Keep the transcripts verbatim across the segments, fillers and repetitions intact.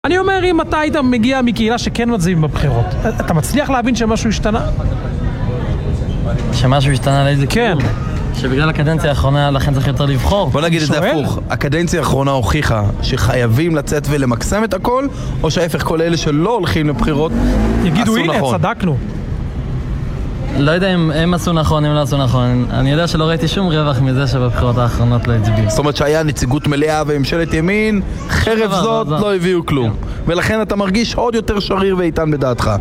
אני אומר, אם אתה היית מגיע מקהילה שכן מצביעים בבחירות, אתה מצליח להבין שמשהו השתנה? שמשהו השתנה לאיזה כן. כיוון? שבגלל הקדנציה האחרונה לכן צריך יותר לבחור. בוא נגיד את זה הפוך, הקדנציה האחרונה הוכיחה שחייבים לצאת ולמקסם את הכל, או שההפך, כל אלה שלא הולכים לבחירות יגידו, עשו הנה, נכון. צדקנו. לא יודע אם הם עשו נכון, אם לא עשו נכון. אני יודע שלא ראיתי שום רווח מזה שבבחירות האחרונות לא הצביעו. זאת אומרת שהיה נציגות מלאה וממשלת ימין, חרף זאת לא הביאו כלום. ולכן אתה מרגיש עוד יותר שריר ואיתן בדעתך.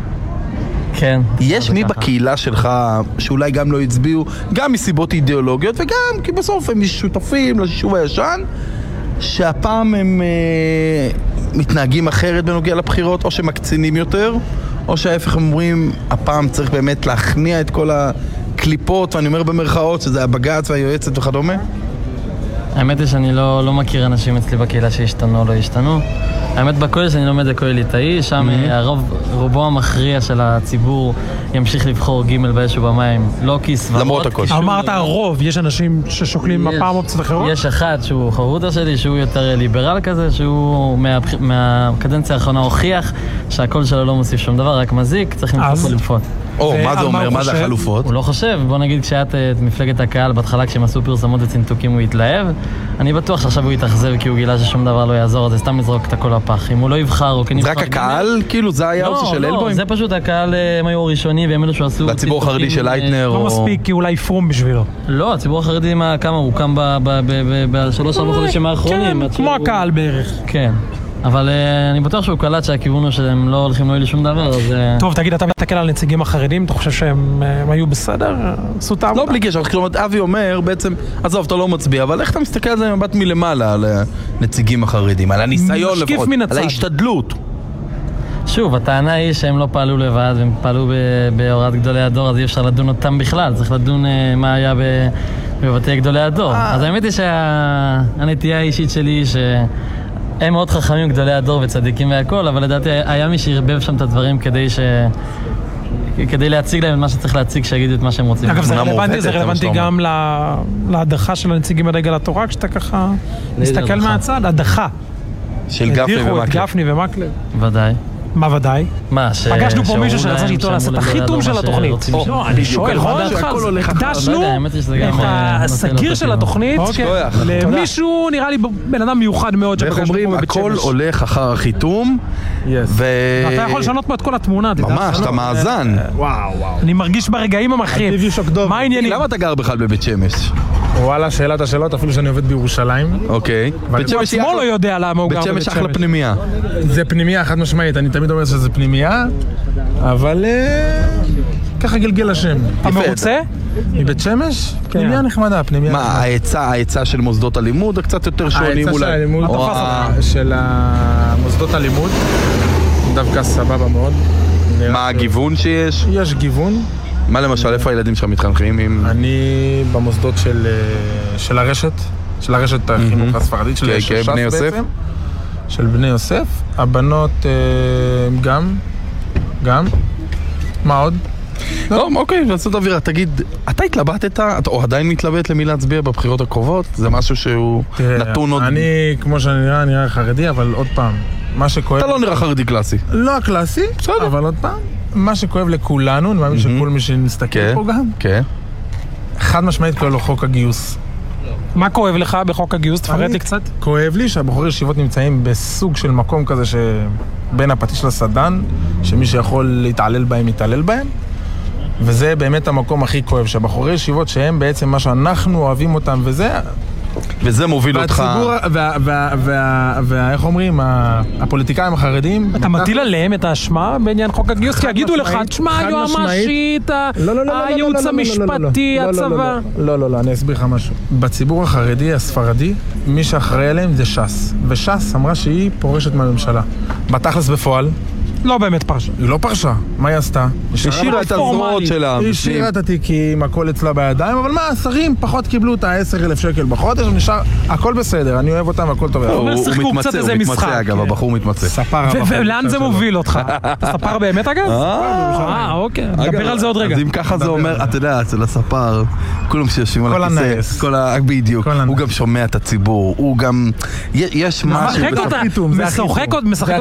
כן. יש מי בקהילה שלך שאולי גם לא הצביעו, גם מסיבות אידיאולוגיות וגם כי בסוף הם שותפים ליישוב הישן, שהפעם הם אה, מתנהגים אחרת בנוגע לבחירות, או שמקצינים יותר, או שההפך הם אומרים, הפעם צריך באמת להכניע את כל הקליפות, ואני אומר במרכאות שזה הבג"ץ והיועצת וכדומה? האמת היא שאני לא, לא מכיר אנשים אצלי בקהילה שהשתנו או לא השתנו. האמת בכולל שאני לומד זה כולל ליטאי, שם mm-hmm. הרוב, רובו המכריע של הציבור ימשיך לבחור ג' באש ובמים, לא כסברות. למרות הכל. אמרת הרוב, יש אנשים ששוקלים יש, הפעם אופציות אחרות? יש אחד שהוא חברותא שלי, שהוא יותר ליברל כזה, שהוא מה, מהקדנציה האחרונה הוכיח שהקול שלו לא מוסיף שום דבר, רק מזיק, צריך למצוא חלופות. או, מה זה אומר? מה זה החלופות? הוא לא חושב, בוא נגיד כשאת את מפלגת הקהל בהתחלה כשהם עשו פרסמות וצנתוקים הוא התלהב, אני בטוח שעכשיו הוא יתאכזב כי הוא גילה ששום דבר לא יעזור, אז זה סתם לזרוק את הכל לפח. אם הוא לא יבחר או כן יבחר... רק הקהל? כאילו זה היה עושה של אלבוים? לא, זה פשוט הקהל הם היו הראשונים והם אלו שעשו... והציבור החרדי של לייטנר לא מספיק כי אולי פרום בשבילו. לא, הציבור החרדי כמה הוא קם בשלוש ארבע חודשים האחרונים. כן, כמו הקהל בערך. כן. אבל uh, אני בטוח שהוא קלט שהכיוון הוא שהם לא הולכים לא יהיה לשום דבר, אז... Uh... טוב, תגיד, אתה מתקל על נציגים החרדים, אתה חושב שהם uh, היו בסדר? עשו את העבודה? לא בלי קשר, כלומר, אבי אומר בעצם, עזוב, אתה לא מצביע, אבל איך אתה מסתכל על זה מבט מלמעלה, על הנציגים החרדים, על הניסיון לפחות, על ההשתדלות? שוב, הטענה היא שהם לא פעלו לבד, והם פעלו בהוראת גדולי הדור, אז אי אפשר לדון אותם בכלל, צריך לדון uh, מה היה בבתי גדולי הדור. אז האמת היא שהנטייה האישית שלי היא ש... הם מאוד חכמים גדולי הדור וצדיקים והכל, אבל לדעתי היה מי שהרבב שם את הדברים כדי ש... כדי להציג להם את מה שצריך להציג, שיגידו את מה שהם רוצים. אגב, זה רלוונטי, זה רלוונטי גם להדחה של הנציגים בדגל התורה, כשאתה ככה מסתכל מהצד, הדחה. של גפני ומקלב. הדיחו את גפני ומקלב. ודאי. מה ודאי? מה, ש... פגשנו פה מישהו שרצה שאיתו לעשות את החיתום של התוכנית. לא, אני שואל, מה דעתך? הקדשנו את הסגיר של התוכנית למישהו, נראה לי בן אדם מיוחד מאוד. איך אומרים, הכל הולך אחר החיתום. ואתה יכול לשנות פה את כל התמונה. ממש, אתה מאזן. וואו, וואו. אני מרגיש ברגעים המכריעים. מה העניינים? למה אתה גר בכלל בבית שמש? וואלה, שאלת השאלות, אפילו שאני עובד בירושלים. אוקיי. הוא עצמו לא יודע למה הוא גר בבית שמש. בית שמש אחלה פנימיה. זה פנימיה חד משמעית, אני תמיד אומר שזה פנימיה, אבל ככה גלגל השם. אתה מרוצה? מבית שמש? פנימיה נחמדה, פנימיה. מה, ההיצע של מוסדות הלימוד קצת יותר שונים אולי? ההיצע של מוסדות הלימוד דווקא סבבה מאוד. מה הגיוון שיש? יש גיוון. מה למשל, איפה הילדים שלך מתחנכים עם... אני במוסדות של הרשת, של הרשת החינוך הספרדית, של ש"ס בעצם. של בני יוסף. הבנות גם, גם. מה עוד? לא, אוקיי, לעשות אווירה. תגיד, אתה התלבטת, או עדיין מתלבט למי להצביע בבחירות הקרובות? זה משהו שהוא נתון עוד... אני, כמו שאני נראה, נראה חרדי, אבל עוד פעם, מה שכואב... אתה לא נראה חרדי קלאסי. לא הקלאסי, אבל עוד פעם, מה שכואב לכולנו, אני מאמין שכל מי שנסתכל פה גם, חד משמעית כולל לו חוק הגיוס. מה כואב לך בחוק הגיוס? תפרט לי קצת. כואב לי שהבחורי ישיבות נמצאים בסוג של מקום כזה שבין הפטיש לסדן, שמי שיכול להתעלל בהם, יתעלל בהם. וזה באמת המקום הכי כואב, שהבחורי ישיבות שהם בעצם מה שאנחנו אוהבים אותם, וזה... וזה מוביל אותך... ואיך אומרים, הפוליטיקאים החרדים... אתה מטיל עליהם את האשמה בעניין חוק הגיוס? כי יגידו לך, תשמע, היועמ"שית, הייעוץ המשפטי, הצבא... לא, לא, לא, אני אסביר לך משהו. בציבור החרדי, הספרדי, מי שאחראי עליהם זה ש"ס. וש"ס אמרה שהיא פורשת מהממשלה. בתכלס בפועל, לא באמת פרשה. היא לא פרשה, מה היא עשתה? השאירה את הזרועות שלה. היא השאירה את התיקים, הכל אצלה בידיים, אבל מה, השרים פחות קיבלו את ה-עשרת אלפים שקל בחודש, נשאר, הכל בסדר, אני אוהב אותם, הכל טוב. הוא מתמצא, הוא מתמצא אגב, הבחור מתמצא. ולאן זה מוביל אותך? אתה ספר באמת אגב? אה, אוקיי, נדבר על זה עוד רגע. אז אם ככה זה אומר, אתה יודע, אצל הספר, כולם שיושבים על הכיסא, כל הנס. בדיוק, הוא גם שומע את הציבור, הוא גם, יש משהו... משחק